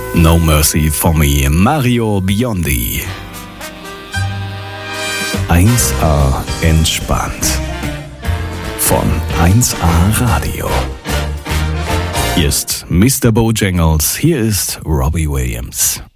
No Mercy for Me, Mario Biondi. 1A entspannt. Von 1A Radio. Hier ist Mr. Bojangles, hier ist Robbie Williams.